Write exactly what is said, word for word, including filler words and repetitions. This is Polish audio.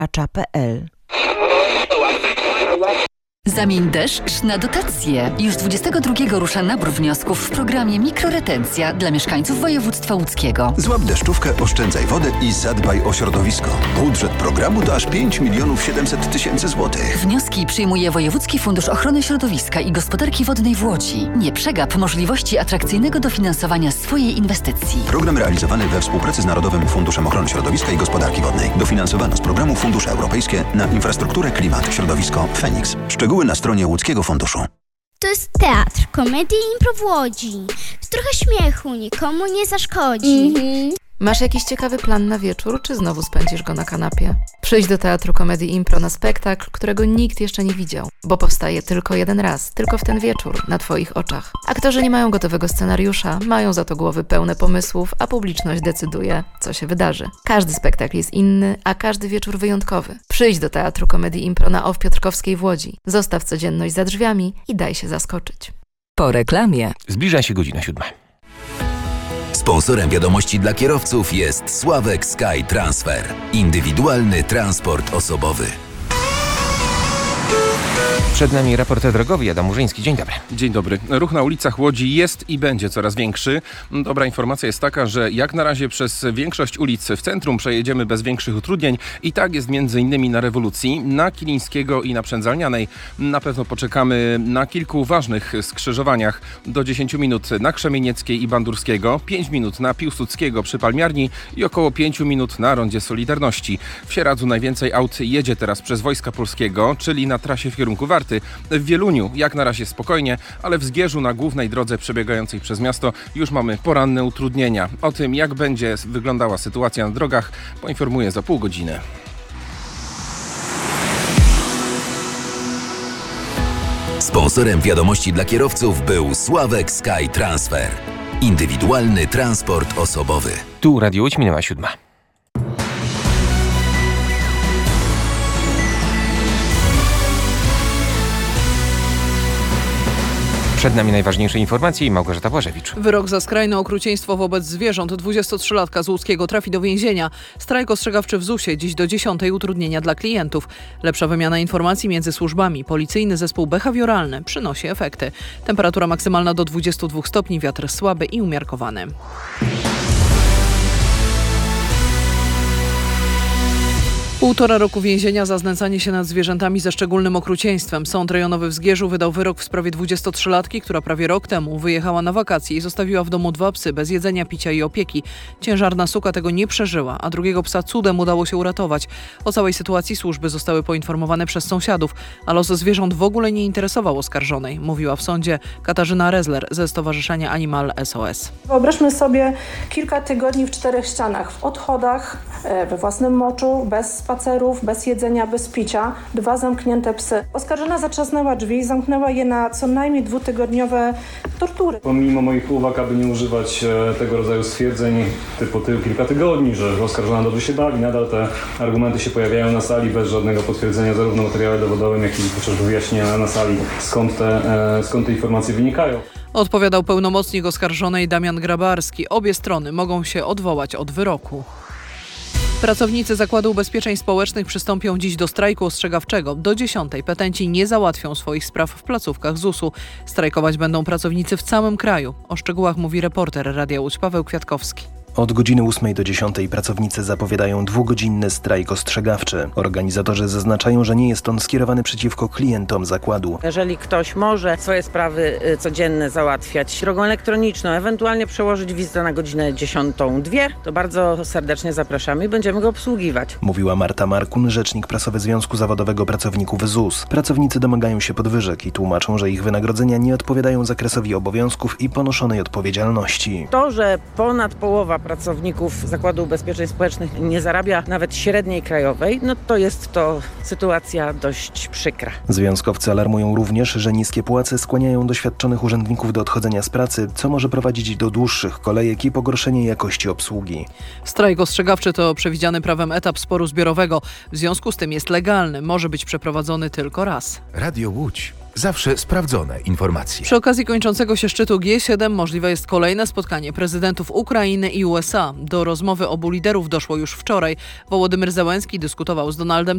acza kropka pe el. Zamień deszcz na dotacje. Już dwudziestego drugiego rusza nabór wniosków w programie Mikroretencja dla mieszkańców województwa łódzkiego. Złap deszczówkę, oszczędzaj wodę i zadbaj o środowisko. Budżet programu to aż pięć milionów siedemset tysięcy złotych. Wnioski przyjmuje Wojewódzki Fundusz Ochrony Środowiska i Gospodarki Wodnej w Łodzi. Nie przegap możliwości atrakcyjnego dofinansowania swojej inwestycji. Program realizowany we współpracy z Narodowym Funduszem Ochrony Środowiska i Gospodarki Wodnej. Dofinansowano z programu Fundusze Europejskie na infrastrukturę, klimat, środowisko, Feniks. Szczegóły na stronie Łódzkiego Funduszu. To jest teatr, komedii i impro w Łodzi. Trochę śmiechu nikomu nie zaszkodzi. Mm-hmm. Masz jakiś ciekawy plan na wieczór, czy znowu spędzisz go na kanapie? Przyjdź do Teatru Komedii Impro na spektakl, którego nikt jeszcze nie widział, bo powstaje tylko jeden raz, tylko w ten wieczór, na Twoich oczach. Aktorzy nie mają gotowego scenariusza, mają za to głowy pełne pomysłów, a publiczność decyduje, co się wydarzy. Każdy spektakl jest inny, a każdy wieczór wyjątkowy. Przyjdź do Teatru Komedii Impro na O W Piotrkowskiej w Łodzi. Zostaw codzienność za drzwiami i daj się zaskoczyć. Po reklamie. Zbliża się godzina siódma. Sponsorem wiadomości dla kierowców jest Sławek Sky Transfer. Indywidualny transport osobowy. Przed nami raport drogowy. Adam Murzyński. Dzień dobry. Dzień dobry. Ruch na ulicach Łodzi jest i będzie coraz większy. Dobra informacja jest taka, że jak na razie przez większość ulic w centrum przejedziemy bez większych utrudnień i tak jest między innymi na Rewolucji, na Kilińskiego i na Przędzalnianej. Na pewno poczekamy na kilku ważnych skrzyżowaniach. Do dziesięć minut na Krzemienieckiej i Bandurskiego, pięć minut na Piłsudskiego przy Palmiarni i około pięć minut na Rondzie Solidarności. W Sieradzu najwięcej aut jedzie teraz przez Wojska Polskiego, czyli na trasie w kierunku Warty. W Wieluniu jak na razie spokojnie, ale w Zgierzu na głównej drodze przebiegającej przez miasto już mamy poranne utrudnienia. O tym, jak będzie wyglądała sytuacja na drogach, poinformuję za pół godziny. Sponsorem wiadomości dla kierowców był Sławek Sky Transfer. Indywidualny transport osobowy. Tu Radio Łódź, minęła siódma. Przed nami najważniejsze informacje i Małgorzata Błażewicz. Wyrok za skrajne okrucieństwo wobec zwierząt. dwudziestotrzylatka z Łódzkiego trafi do więzienia. Strajk ostrzegawczy w zusie. Dziś do dziesiątej utrudnienia dla klientów. Lepsza wymiana informacji między służbami. Policyjny zespół behawioralny przynosi efekty. Temperatura maksymalna do dwudziestu dwóch stopni. Wiatr słaby i umiarkowany. Półtora roku więzienia za znęcanie się nad zwierzętami ze szczególnym okrucieństwem. Sąd rejonowy w Zgierzu wydał wyrok w sprawie dwudziestotrzylatki, która prawie rok temu wyjechała na wakacje i zostawiła w domu dwa psy bez jedzenia, picia i opieki. Ciężarna suka tego nie przeżyła, a drugiego psa cudem udało się uratować. O całej sytuacji służby zostały poinformowane przez sąsiadów, a los zwierząt w ogóle nie interesował oskarżonej, mówiła w sądzie Katarzyna Rezler ze Stowarzyszenia Animal S O S. Wyobraźmy sobie kilka tygodni w czterech ścianach, w odchodach, we własnym moczu, bez spacerów, bez jedzenia, bez picia, dwa zamknięte psy. Oskarżona zatrzasnęła drzwi i zamknęła je na co najmniej dwutygodniowe tortury. Pomimo moich uwag, aby nie używać tego rodzaju stwierdzeń typu tył kilka tygodni, że oskarżona dobrze się bawi, nadal te argumenty się pojawiają na sali bez żadnego potwierdzenia zarówno materiałem dowodowym, jak i chociażby wyjaśnienia na sali, skąd te, skąd te informacje wynikają. Odpowiadał pełnomocnik oskarżonej Damian Grabarski. Obie strony mogą się odwołać od wyroku. Pracownicy Zakładu Ubezpieczeń Społecznych przystąpią dziś do strajku ostrzegawczego. Do dziesiątej petenci nie załatwią swoich spraw w placówkach zusu. Strajkować będą pracownicy w całym kraju. O szczegółach mówi reporter Radia Łódź Paweł Kwiatkowski. Od godziny ósmej do dziesiątej pracownicy zapowiadają dwugodzinny strajk ostrzegawczy. Organizatorzy zaznaczają, że nie jest on skierowany przeciwko klientom zakładu. Jeżeli ktoś może swoje sprawy codzienne załatwiać drogą elektroniczną, ewentualnie przełożyć wizytę na godzinę dziesiątą dwie, to bardzo serdecznie zapraszamy i będziemy go obsługiwać. Mówiła Marta Markun, rzecznik prasowy Związku Zawodowego Pracowników Z U S. Pracownicy domagają się podwyżek i tłumaczą, że ich wynagrodzenia nie odpowiadają zakresowi obowiązków i ponoszonej odpowiedzialności. To, że ponad połowa pracowników Zakładu Ubezpieczeń Społecznych nie zarabia nawet średniej krajowej, no to jest to sytuacja dość przykra. Związkowcy alarmują również, że niskie płace skłaniają doświadczonych urzędników do odchodzenia z pracy, co może prowadzić do dłuższych kolejek i pogorszenia jakości obsługi. Strajk ostrzegawczy to przewidziany prawem etap sporu zbiorowego. W związku z tym jest legalny, może być przeprowadzony tylko raz. Radio Łódź. Zawsze sprawdzone informacje. Przy okazji kończącego się szczytu G siedem możliwe jest kolejne spotkanie prezydentów Ukrainy i U S A. Do rozmowy obu liderów doszło już wczoraj. Wołodymyr Zełenski dyskutował z Donaldem